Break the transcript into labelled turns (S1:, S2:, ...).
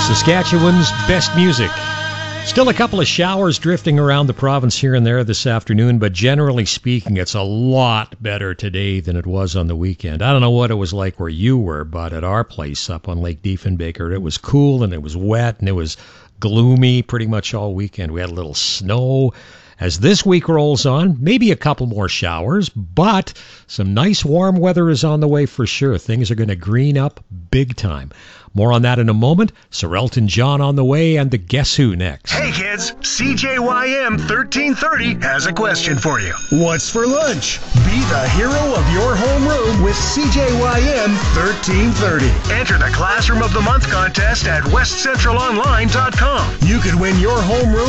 S1: Saskatchewan's best music. Still a couple of showers drifting around the province here and there this afternoon, but generally speaking, it's a lot better today than it was on the weekend. I don't know what it was like where you were, but at our place up on Lake Diefenbaker, it was cool and it was wet and it was gloomy pretty much all weekend. We had a little snow. As this week rolls on, maybe a couple more showers, but some nice warm weather is on the way for sure. Things are going to green up big time. More on that in a moment. Sir Elton John on the way and the Guess Who next.
S2: Hey kids, CJYM 1330 has a question for you. What's for lunch? Be the hero of your homeroom with CJYM 1330. Enter the Classroom of the Month contest at westcentralonline.com. You could win your homeroom